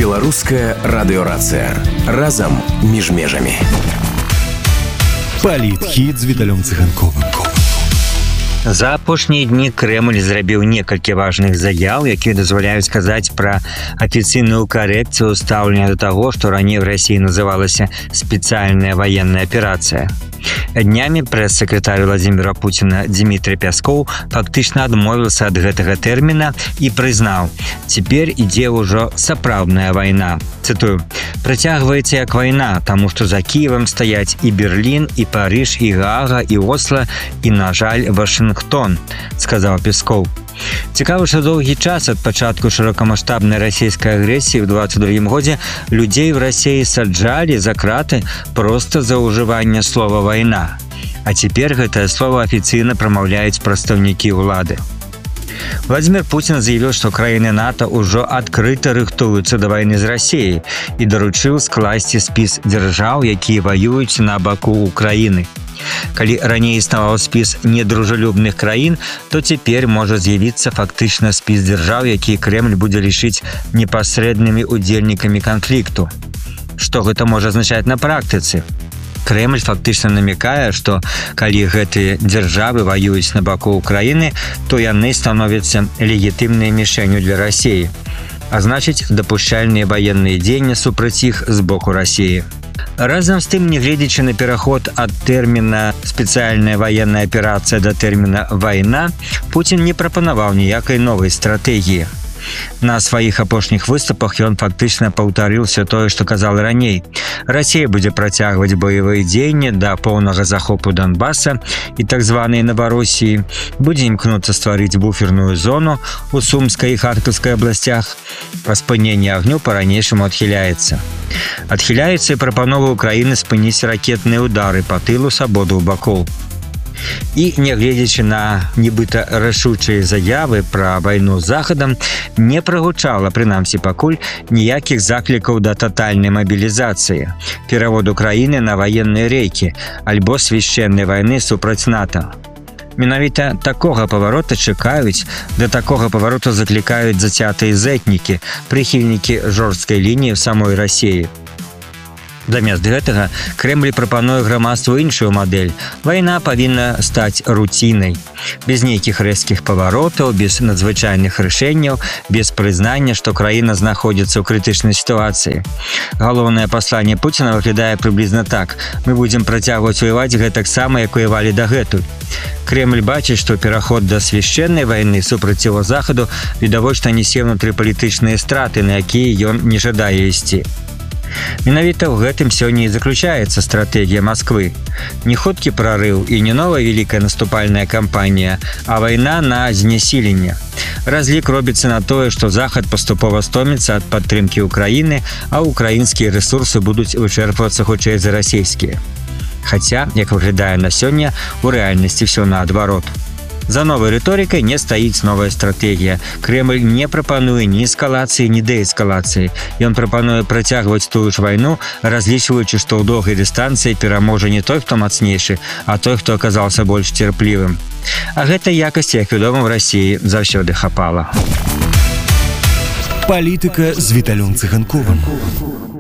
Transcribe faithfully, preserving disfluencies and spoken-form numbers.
Беларуская радыёрацыя. Разам між межамі. Палітхіт з Віталём Цыганковым. За апошнія дні Крэмль зрабіў некалькі важных заяў, якія дазваляюць казаць пра афіцыйную карэкцыю стаўлення да таго, што раней в Расіі называлася спецыяльная ваенная аперацыя. Днямі прэс-сакратар Владзіміра Пуціна Дзімітрый Пяскоў фактычна адмовіўся ад гэтага тэрміна і прызнаў: «Цяпер ідзе ўжо сапраўдная вайна». Цытую: «Працягваецца як вайна, таму што за Кіевам стаяць і Берлін, і Парыж, і Гаага, і Осла, і, на жаль, Вашынгтон», сказаў Пяскоў. Цікава, што доўгі час ад пачатку шырокамаштабнай расійскай агрэсіі ў двадцать другім годзе людзей в Расіі саджалі за краты проста за ўжыванне слова «вайна». А цяпер гэтае слова афіцыйна прамаўляюць прадстаўнікі ўлады. Владзімір Пуцін заявіў, што краіны НАТО ўжо адкрыта рыхтуюцца да вайны з Расіяй і даручыў скласці спіс дзяржаў, якія ваююць на баку Украіны. Калі раней існаваў спіс недружалюбных краін, то цяпер можа з'явіцца фактычна спіс дзяржаў, які Крэмль будзе лічыць непасрэднымі удзельнікамі канфлікту. Што гэта можа азначаць на практыцы? Крэмль фактычна намякае, што калі гэтыя дзяржавы ваююць на баку Украіны, то яны становяцца легітымнай мішэнню для Расіі, а значыць, дапушчальныя ваенныя дзеянні супраць іх з боку Расіі. Разам з тым, нягледзячы на пераход ад тэрміна «спецыяльная ваенная аперацыя» да тэрміна «вайна», Пуцін не прапанаваў ніякай новай стратэгіі. На сваіх апошніх выступах ён фактычна паўтарыў усё тое, што казаў раней. Расія будзе працягваць баявыя дзеянні да поўнага захопу Донбаса і так званай Наваросіі, будзе імкнуцца стварыць буферную зону ў Сумскай і Харкаўскай абласцях. Па спыненні агню па-ранейшаму адхіляецца. Адхіляецца і прапанова Украіны спыніць ракетныя ўдары па тылу з абодвух бакоў. І, нягледзячы на нібыта рашучыя заявы пра вайну з Захадам, не прагучала, прынамсі пакуль, ніякіх заклікаў да татальнай мабілізацыі, пераводу краіны на ваенныя рэйкі альбо свяшчэннай вайны супраць НАТО. Менавіта такога паварота чакаюць, да такога павароту заклікаюць зацятыя зэтнікі, прыхільнікі жорсткай лініі ў самой Расіі. Замест гэтага Крэмль прапануе грамадству іншую мадэль. Вайна павінна стаць руцінай. Без нейкіх рэзкіх паваротаў, без надзвычайных рашэнняў, без прызнання, што краіна знаходзіцца ў крытычнай сітуацыі. Галоўнае пасланне Пуціна выглядае прыблізна так: мы будзем працягваць воеваць гэтаксама, як воевалі дагэтуль. Крэмль бачыць, што пераход да свяшчэннай вайны супраць яго Захаду відавочна нясе ўнутрыпалітычныя страты, на якія ён не жадае ісці. Менавіта ў гэтым сёння і заключаецца стратэгія Масквы. Не хуткі прарыў і не новая вялікая наступальная кампанія, а вайна на знясіленне. Разлік робіцца на тое, што Захад паступова стоміцца ад падтрымкі Украіны, а украінскія рэсурсы будуць вычэрпвацца хутчэй за расійскія. Хаця, як выглядае на сёння, у рэальнасці ўсё наадварот. За новай рыторыкай не стаіць новая стратэгія. Крэмль не прапануе ні эскалацыі, ні дээскалацыі. Ён прапануе працягваць тую ж вайну, разлічваючы, што ў доўгай дыстанцыі пераможа не той, хто мацнейшы, а той, хто аказаўся больш цярплівым. А гэтай якасці, як вядома, в Расіі заўсёды хапала. Палітыка з Віталём Цыганковым.